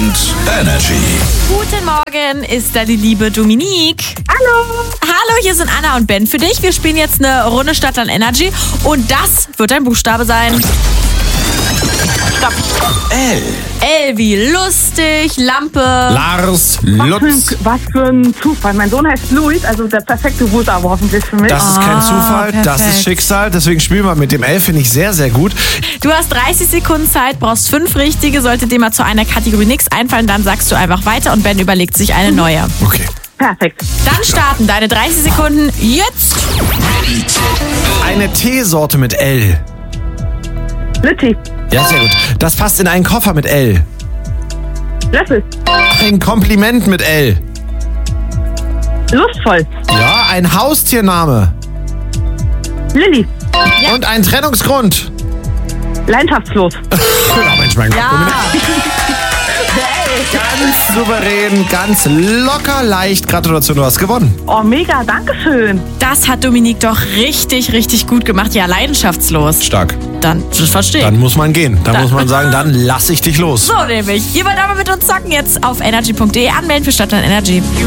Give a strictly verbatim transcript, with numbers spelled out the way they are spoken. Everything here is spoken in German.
und Energy. Guten Morgen, ist da die liebe Dominique. Hallo. Hallo, hier sind Anna und Ben für dich. Wir spielen jetzt eine Runde Stadtland Energy und das wird ein Buchstabe sein. Stopp. L. L wie lustig, Lampe. Lars, Was für, ein, Lutz. was für ein Zufall. Mein Sohn heißt Luis, also der perfekte Buchstabe hoffentlich für mich. Das ist kein Ah, Zufall, das perfekt. ist Schicksal. Deswegen spielen wir mit dem L, finde ich sehr, sehr gut. Du hast dreißig Sekunden Zeit, brauchst fünf richtige. Sollte dir mal zu einer Kategorie nichts einfallen, dann sagst du einfach weiter und Ben überlegt sich eine neue. Okay. Perfekt. Dann starten deine dreißig Sekunden jetzt. Eine Teesorte mit L. Litti. Ja, sehr gut. Das passt in einen Koffer mit L. Löffel. Ein Kompliment mit L. Lustvoll. Ja, ein Haustiername. Lilly. Ja. Und ein Trennungsgrund. Leidenschaftslos. Ja, Mensch, mein Gott. Ja, Ganz souverän, ganz locker leicht. Gratulation, du hast gewonnen. Oh, mega. Dankeschön. das hat Dominique doch richtig, richtig gut gemacht. Ja, leidenschaftslos. Stark. Dann, das verstehe ich. Dann muss man gehen. Dann Dann- muss man sagen, dann lass ich dich los. So nämlich. Ihr wollt aber mit uns zocken jetzt auf energy punkt de anmelden für Stadtland Energy.